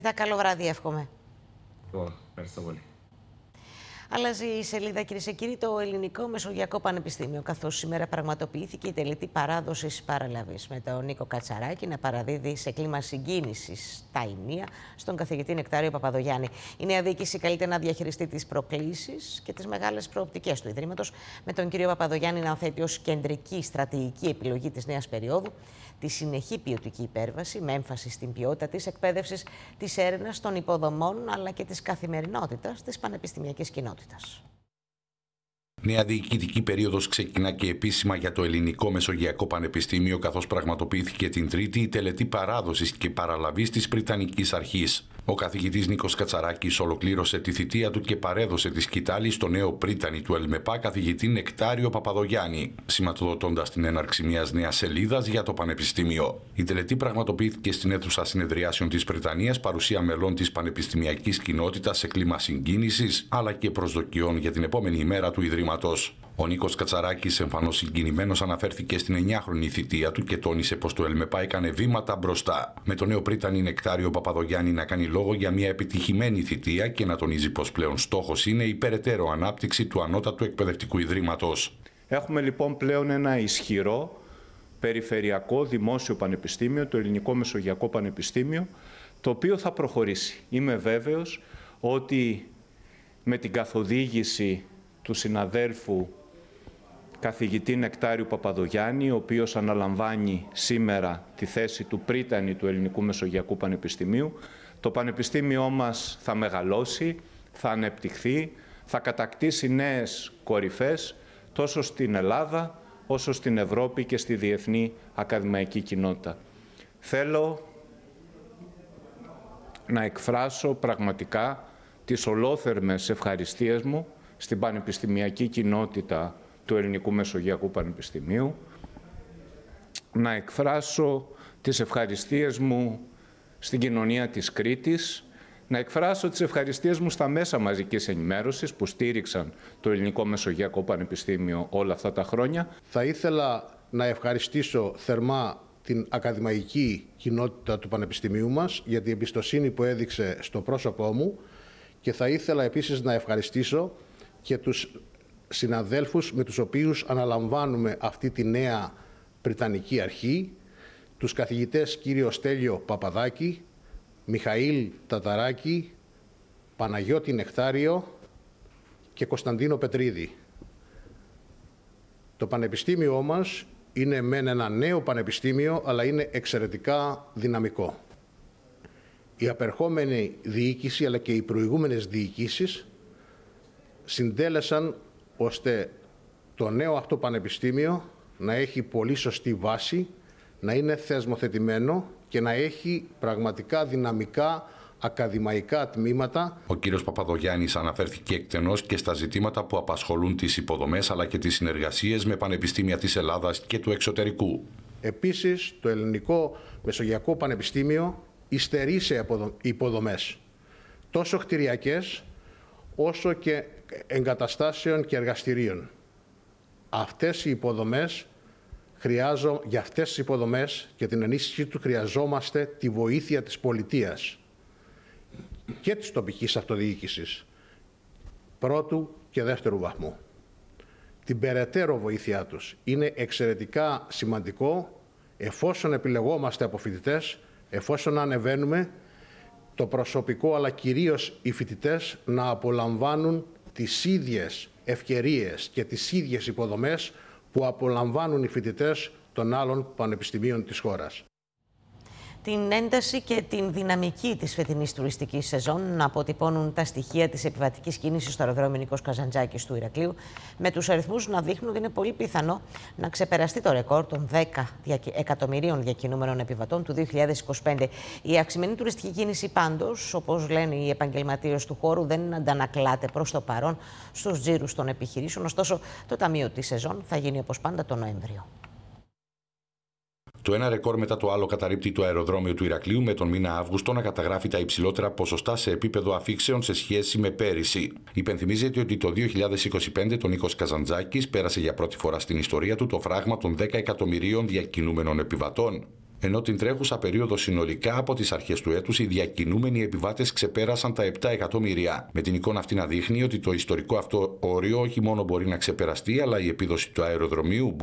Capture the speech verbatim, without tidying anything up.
Καλό βράδυ, εύχομαι. Λοιπόν, ευχαριστώ πολύ. Αλλάζει η σελίδα, κυρίες και κύριοι, το Ελληνικό Μεσογειακό Πανεπιστήμιο, καθώς σήμερα πραγματοποιήθηκε η τελετή παράδοσης παραλαβής, με τον Νίκο Κατσαράκη να παραδίδει σε κλίμα συγκίνησης τα ηνία στον καθηγητή Νεκτάριο Παπαδογιάννη. Η νέα διοίκηση καλείται να διαχειριστεί τις προκλήσεις και τις μεγάλες προοπτικές του Ιδρύματος, με τον κύριο Παπαδογιάννη να οθέτει ως κεντρική στρατηγική επιλογή της νέας περίοδου τη συνεχή ποιοτική υπέρβαση, με έμφαση στην ποιότητα της εκπαίδευσης, της έρευνας, των υποδομών αλλά και της καθημερινότητας της πανεπιστημιακής κοινότητας. Νέα διοικητική περίοδος ξεκινά και επίσημα για το Ελληνικό Μεσογειακό Πανεπιστήμιο, καθώς πραγματοποιήθηκε την Τρίτη η τελετή παράδοσης και παραλαβής της Πριτανικής Αρχής. Ο καθηγητής Νίκος Κατσαράκης ολοκλήρωσε τη θητεία του και παρέδωσε τη σκητάλη στο νέο πρίτανη του ΕΛΜΕΠΑ καθηγητή Νεκτάριο Παπαδογιάννη, σηματοδοτώντας την έναρξη μιας νέας σελίδας για το Πανεπιστήμιο. Η τελετή πραγματοποιήθηκε στην αίθουσα συνεδριάσεων της Πριτανίας, παρουσία μελών της πανεπιστημιακής κοινότητας σε κλίμα συγκίνησης αλλά και προσδοκιών για την επόμενη ημέρα του Ιδρύματος. Ο Νίκος Κατσαράκης, εμφανώς συγκινημένος, αναφέρθηκε στην εννιάχρονη θητεία του και τόνισε πως το ΕΛΜΕΠΑ έκανε βήματα μπροστά. Με τον νέο πρίτανη Νεκτάριο Παπαδογιάννη να κάνει λόγο για μια επιτυχημένη θητεία και να τονίζει πως πλέον στόχος είναι η περαιτέρω ανάπτυξη του Ανώτατου Εκπαιδευτικού Ιδρύματος. Έχουμε λοιπόν πλέον ένα ισχυρό περιφερειακό δημόσιο πανεπιστήμιο, το Ελληνικό Μεσογειακό Πανεπιστήμιο, το οποίο θα προχωρήσει. Είμαι βέβαιος ότι με την καθοδήγηση του συναδέλφου καθηγητή Νεκτάριου Παπαδογιάννη, ο οποίος αναλαμβάνει σήμερα τη θέση του πρίτανη του Ελληνικού Μεσογειακού Πανεπιστημίου, το πανεπιστήμιό μας θα μεγαλώσει, θα ανεπτυχθεί, θα κατακτήσει νέες κορυφές τόσο στην Ελλάδα όσο στην Ευρώπη και στη διεθνή ακαδημαϊκή κοινότητα. Θέλω να εκφράσω πραγματικά τις ολόθερμες ευχαριστίες μου στην πανεπιστημιακή κοινότητα του Ελληνικού Μεσογειακού Πανεπιστημίου, να εκφράσω τις ευχαριστίες μου στην κοινωνία της Κρήτης, να εκφράσω τις ευχαριστίες μου στα μέσα μαζικής ενημέρωσης που στήριξαν το Ελληνικό Μεσογειακό Πανεπιστήμιο όλα αυτά τα χρόνια. Θα ήθελα να ευχαριστήσω θερμά την ακαδημαϊκή κοινότητα του Πανεπιστημίου μας για την εμπιστοσύνη που έδειξε στο πρόσωπό μου και θα ήθελα επίσης να ευχαριστήσω και τους συναδέλφους με τους οποίους αναλαμβάνουμε αυτή τη νέα Πριτανική Αρχή, τους καθηγητές κύριο Στέλιο Παπαδάκη, Μιχαήλ Ταταράκη, Παναγιώτη Νεκτάριο και Κωνσταντίνο Πετρίδη. Το πανεπιστήμιό μας είναι μεν ένα νέο πανεπιστήμιο, αλλά είναι εξαιρετικά δυναμικό. Η απερχόμενη διοίκηση, αλλά και οι προηγούμενες διοικήσεις συντέλεσαν ώστε το νέο αυτό πανεπιστήμιο να έχει πολύ σωστή βάση, να είναι θεσμοθετημένο και να έχει πραγματικά δυναμικά ακαδημαϊκά τμήματα. Ο κύριος Παπαδογιάννης αναφέρθηκε εκτενώς και στα ζητήματα που απασχολούν τις υποδομές αλλά και τις συνεργασίες με πανεπιστήμια της Ελλάδας και του εξωτερικού. Επίσης, το Ελληνικό Μεσογειακό Πανεπιστήμιο υστερεί σε υποδομές, τόσο κτηριακές όσο και εγκαταστάσεων και εργαστηρίων. Αυτές οι υποδομές, χρειάζω, για αυτές τις υποδομές και την ενίσχυση του χρειαζόμαστε τη βοήθεια της πολιτείας και της τοπικής αυτοδιοίκησης, πρώτου και δεύτερου βαθμού. Την περαιτέρω βοήθειά τους είναι εξαιρετικά σημαντικό, εφόσον επιλεγόμαστε από φοιτητές, εφόσον ανεβαίνουμε, το προσωπικό αλλά κυρίως οι φοιτητές να απολαμβάνουν τις ίδιες ευκαιρίες και τις ίδιες υποδομές που απολαμβάνουν οι φοιτητές των άλλων πανεπιστημίων της χώρας. Την ένταση και την δυναμική της φετινής τουριστικής σεζόν να αποτυπώνουν τα στοιχεία της επιβατικής κίνησης στο αεροδρόμιο Νίκος Καζαντζάκης του Ηρακλείου, με τους αριθμούς να δείχνουν ότι είναι πολύ πιθανό να ξεπεραστεί το ρεκόρ των δέκα εκατομμυρίων διακινούμενων επιβατών του δύο χιλιάδες είκοσι πέντε. Η αυξημένη τουριστική κίνηση πάντως, όπως λένε οι επαγγελματίες του χώρου, δεν αντανακλάται προς το παρόν στους τζίρους των επιχειρήσεων. Ωστόσο, το ταμείο της σεζόν θα γίνει όπως πάντα το Νοέμβριο. Το ένα ρεκόρ μετά το άλλο καταρρίπτει το αεροδρόμιο του Ηρακλείου, με τον μήνα Αύγουστο να καταγράφει τα υψηλότερα ποσοστά σε επίπεδο αφήξεων σε σχέση με πέρυσι. Υπενθυμίζεται ότι το δύο χιλιάδες είκοσι πέντε το Νίκος Καζαντζάκης πέρασε για πρώτη φορά στην ιστορία του το φράγμα των δέκα εκατομμυρίων διακινούμενων επιβατών. Ενώ την τρέχουσα περίοδο συνολικά από τις αρχές του έτους οι διακινούμενοι επιβάτες ξεπέρασαν τα επτά εκατομμύρια. Με την εικόνα αυτή να δείχνει ότι το ιστορικό αυτό όριο όχι μόνο μπορεί να ξεπεραστεί, αλλά η επίδοση του αεροδρομίου